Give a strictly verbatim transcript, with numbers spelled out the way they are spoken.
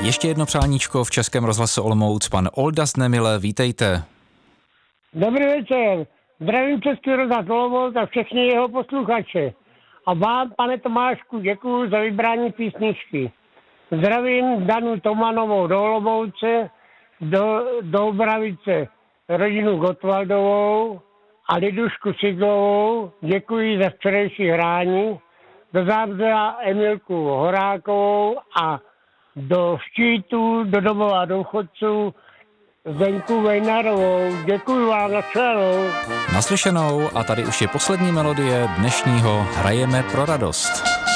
Ještě jedno přáníčko v Českém rozhlase Olomouc, pan Oldas Nemile, vítejte. Dobrý večer, zdravím Český rozhlas Olomouc a všechny jeho posluchače. A vám, pane Tomášku, děkuji za vybrání písničky. Zdravím Danu Tomanovou do Olomouce, do, do Obravice, rodinu Gotwaldovou a Lidušku Sidlovou. Děkuji za včerejší hrání. Do Zábřeha Emilku Horákovou a do Štítu, do domova důchodců Zdeňku Vejnarovou. Děkuji vám, na shledanou. Naslyšenou a tady už je poslední melodie dnešního Hrajeme pro radost.